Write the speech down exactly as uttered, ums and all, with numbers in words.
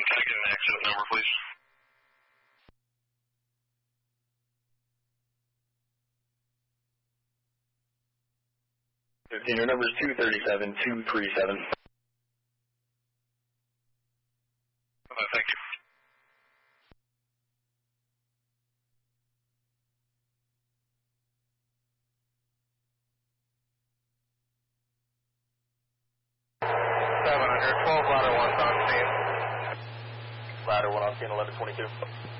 Can I get an accident number, please? fifteen, your number is two thirty-seven two thirty-seven. Uh, thank you. seven hundred, twelve ladder one on scene. Ladder one on scene, eleven twenty-two.